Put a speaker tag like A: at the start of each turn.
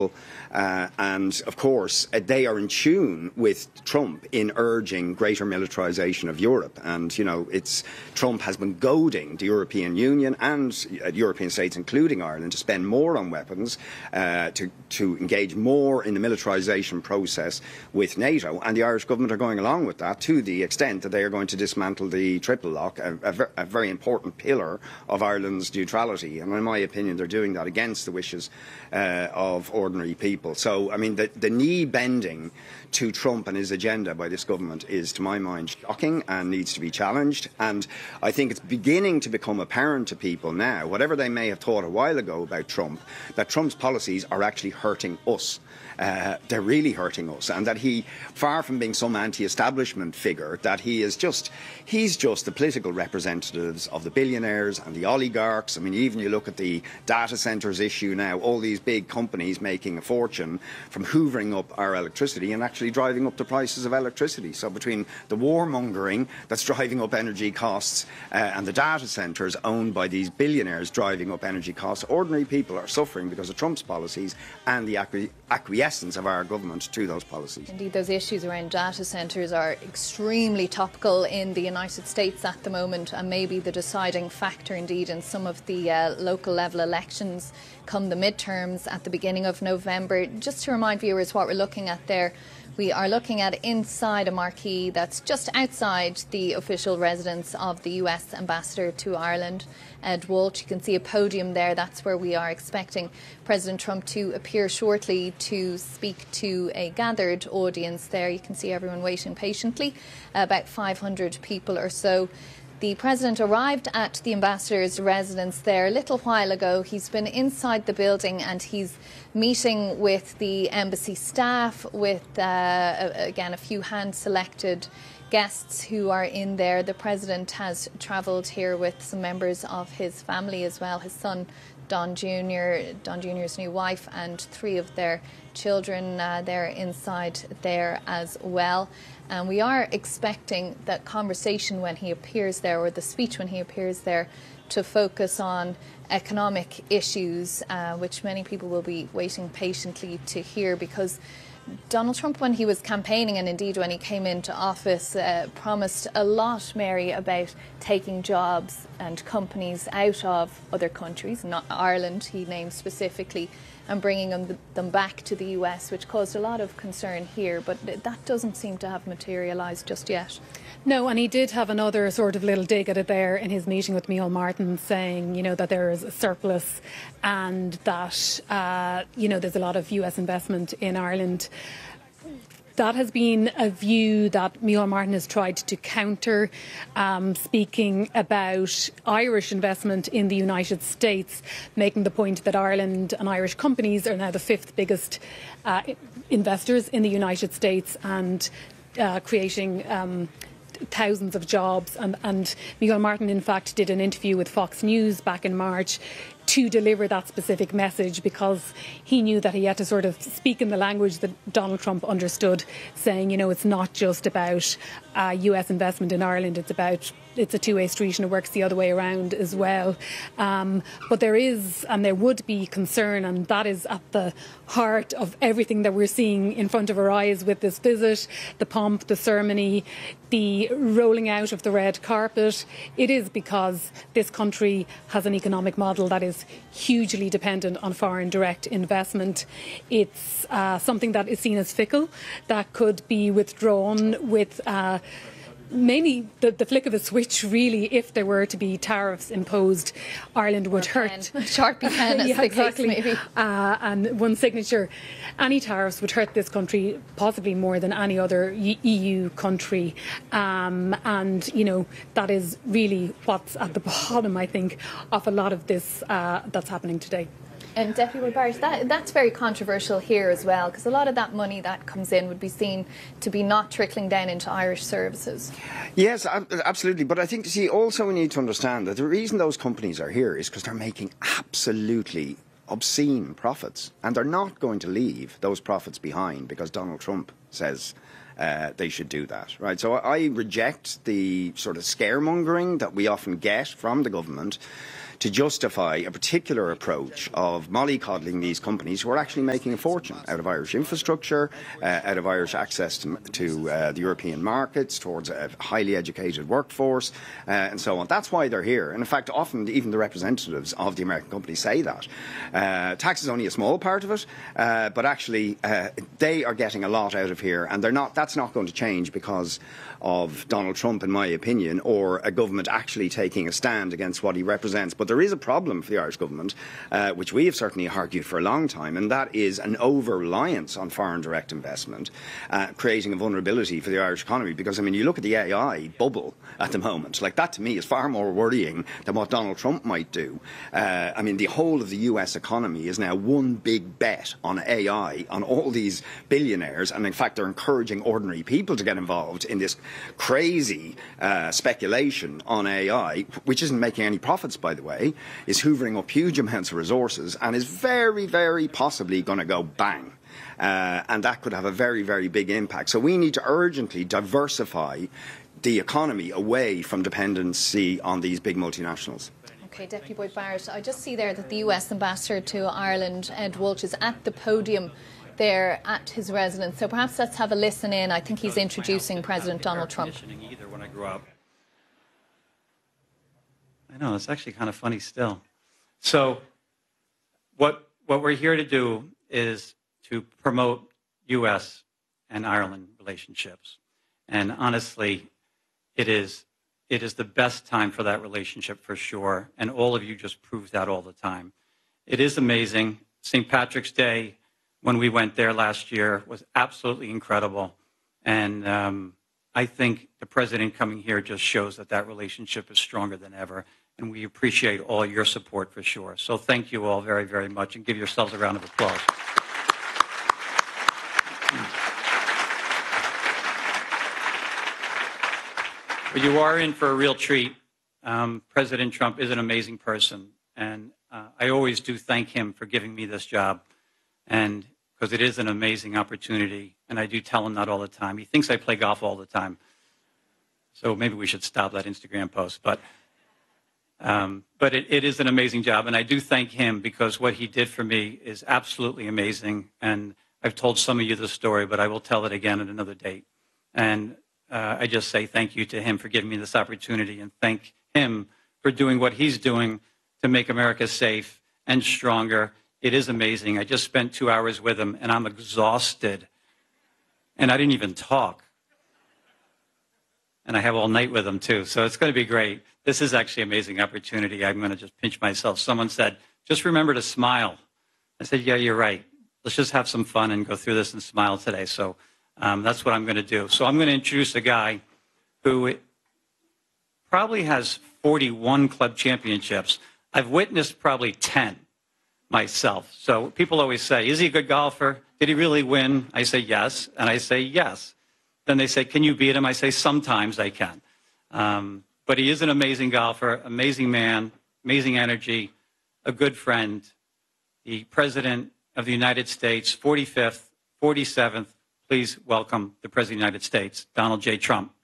A: And of course, they are in tune with Trump in urging greater militarisation of Europe. And, you know, Trump has been goading the European Union and European states, including Ireland, to spend more on weapons, to engage more in the militarisation process with NATO. And the Irish government are going along with that to the extent that they are going to dismantle the triple lock, a very important pillar of Ireland's neutrality. And in my opinion, they're doing that against the wishes of ordinary people. So, I mean, the knee bending to Trump and his agenda by this government is, to my mind, shocking and needs to be challenged. And I think it's beginning to become apparent to people now, whatever they may have thought a while ago about Trump, that Trump's policies are actually hurting us. They're really hurting us, and that he, far from being some anti-establishment figure, that he's just the political representatives of the billionaires and the oligarchs. I mean, even you look at the data centres issue now, all these big companies making a fortune from hoovering up our electricity and actually driving up the prices of electricity. So between the warmongering that's driving up energy costs and the data centres owned by these billionaires driving up energy costs, ordinary people are suffering because of Trump's policies and the acquiescence of our government to those policies.
B: Indeed, those issues around data centres are extremely topical in the United States at the moment, and maybe the deciding factor indeed in some of the local level elections come the midterms at the beginning of November. Just to remind viewers what we're looking at there, we are looking at inside a marquee that's just outside the official residence of the US Ambassador to Ireland, Ed Walsh. You can see a podium there. That's where we are expecting President Trump to appear shortly to speak to a gathered audience there. You can see everyone waiting patiently, about 500 people or so. The President arrived at the Ambassador's residence there a little while ago. He's been inside the building and he's meeting with the embassy staff, with, again, a few hand-selected guests who are in there. The President has travelled here with some members of his family as well, his son Don Jr., Don Jr.'s new wife, and 3 of their children. They're inside there as well. And we are expecting that conversation when he appears there, or the speech when he appears there, to focus on economic issues, which many people will be waiting patiently to hear, because Donald Trump, when he was campaigning and indeed when he came into office, promised a lot, Mary, about taking jobs and companies out of other countries, not Ireland, he named specifically, and bringing them back to the US, which caused a lot of concern here. But that doesn't seem to have materialised just yet.
C: No, and he did have another sort of little dig at it there in his meeting with Micheál Martin, saying, you know, that there is a surplus and that, you know, there's a lot of US investment in Ireland. That has been a view that Micheál Martin has tried to counter, speaking about Irish investment in the United States, making the point that Ireland and Irish companies are now the 5th biggest investors in the United States and creating thousands of jobs. And Micheál Martin, in fact, did an interview with Fox News back in March to deliver that specific message, because he knew that he had to sort of speak in the language that Donald Trump understood, saying, you know, it's not just about US investment in Ireland, it's a two-way street and it works the other way around as well. But there is, and there would be, concern, and that is at the heart of everything that we're seeing in front of our eyes with this visit, the pomp, the ceremony, the rolling out of the red carpet. It is because this country has an economic model that is hugely dependent on foreign direct investment. It's something that is seen as fickle, that could be withdrawn with mainly the flick of a switch, really. If there were to be tariffs imposed, Ireland would hurt.
B: Sharpie pen, as
C: yeah, exactly.
B: The case maybe.
C: And one signature. Any tariffs would hurt this country possibly more than any other EU country. And, you know, that is really what's at the bottom, I think, of a lot of this that's happening today.
B: And Deputy Will Barrett, that's very controversial here as well, because a lot of that money that comes in would be seen to be not trickling down into Irish services.
A: Yes, absolutely. But I think, see, also we need to understand that the reason those companies are here is because they're making absolutely obscene profits, and they're not going to leave those profits behind because Donald Trump says they should do that, right? So I reject the sort of scaremongering that we often get from the government to justify a particular approach of mollycoddling these companies who are actually making a fortune out of Irish infrastructure, out of Irish access to the European markets, towards a highly educated workforce, and so on. That's why they're here. And in fact, often even the representatives of the American companies say that. Tax is only a small part of it, but actually they are getting a lot out of here, and that's not going to change because of Donald Trump, in my opinion, or a government actually taking a stand against what he represents. But there is a problem for the Irish government, which we have certainly argued for a long time, and that is an over-reliance on foreign direct investment, creating a vulnerability for the Irish economy. Because, I mean, you look at the AI bubble at the moment, like that to me is far more worrying than what Donald Trump might do. I mean, the whole of the US economy is now one big bet on AI, on all these billionaires, and in fact they're encouraging ordinary people to get involved in this crazy speculation on AI, which isn't making any profits, by the way, is hoovering up huge amounts of resources and is very, very possibly going to go bang. And that could have a very, very big impact. So we need to urgently diversify the economy away from dependency on these big multinationals.
B: Okay, Deputy Boyd Barrett, I just see there that the US Ambassador to Ireland, Ed Walsh, is at the podium there at his residence. So perhaps let's have a listen in. I think he's introducing President Donald Trump.
D: Either when I grew up. I know, it's actually kind of funny still. So what we're here to do is to promote U.S. and Ireland relationships. And honestly, it is the best time for that relationship for sure. And all of you just prove that all the time. It is amazing. St. Patrick's Day, when we went there last year, was absolutely incredible. And I think the president coming here just shows that that relationship is stronger than ever. And we appreciate all your support for sure. So thank you all very, very much, and give yourselves a round of applause. But you are in for a real treat. President Trump is an amazing person. And I always do thank him for giving me this job. And because it is an amazing opportunity, and I do tell him that all the time. He thinks I play golf all the time, so maybe we should stop that Instagram post. But it is an amazing job, and I do thank him because what he did for me is absolutely amazing. And I've told some of you the story, but I will tell it again at another date. And I just say thank you to him for giving me this opportunity, and thank him for doing what he's doing to make America safe and stronger. It is amazing. I just spent 2 hours with him, and I'm exhausted. And I didn't even talk. And I have all night with him, too. So it's going to be great. This is actually an amazing opportunity. I'm going to just pinch myself. Someone said, just remember to smile. I said, yeah, you're right. Let's just have some fun and go through this and smile today. So that's what I'm going to do. So I'm going to introduce a guy who probably has 41 club championships. I've witnessed probably 10. Myself. So people always say, is he a good golfer? Did he really win? I say yes, and I say yes. Then they say, can you beat him? I say sometimes I can. But he is an amazing golfer, amazing man, amazing energy, a good friend, the President of the United States, 45th, 47th. Please welcome the President of the United States, Donald J. Trump.